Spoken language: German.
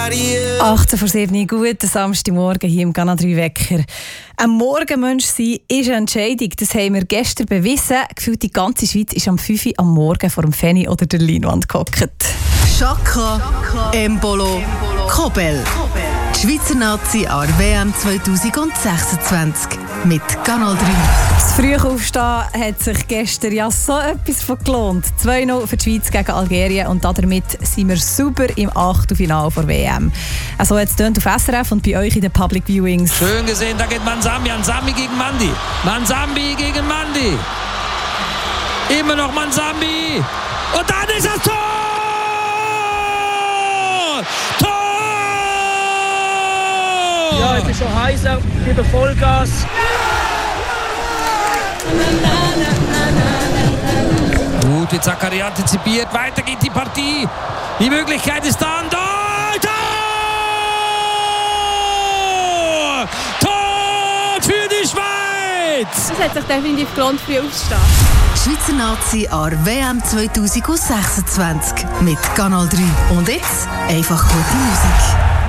18 vor 7 guten Samstagmorgen hier im Kanal 3 Wecker. Ein Morgenmensch sein ist eine Entscheidung. Das haben wir gestern bewiesen. Gefühlt die ganze Schweiz ist am 5 Uhr am Morgen vor dem Feni oder der Leinwand gehockt. Chaka, Embolo, Kobel. Die Schweizer Nazi an der WM 2026 mit Kanal 3. Das frühe Aufstehen hat sich gestern ja so etwas von gelohnt. 2-0 für die Schweiz gegen Algerien und damit sind wir super im Achtelfinale der WM. Also jetzt tönt auf SRF und bei euch in den Public Viewings. Schön gesehen, da geht Manzambi gegen Mandi. Manzambi gegen Mandi. Immer noch Manzambi. Und dann ist das Tor! Tor! Ja, ich bin schon heißer, gebe Vollgas. Gut, jetzt Zakaria antizipiert, weiter geht die Partie. Die Möglichkeit ist da. Tor! Tor für die Schweiz! Es hat sich definitiv gelohnt, früh aufzustehen. Schweizer Nazi an der WM 2026 mit Kanal 3. Und jetzt einfach gute Musik.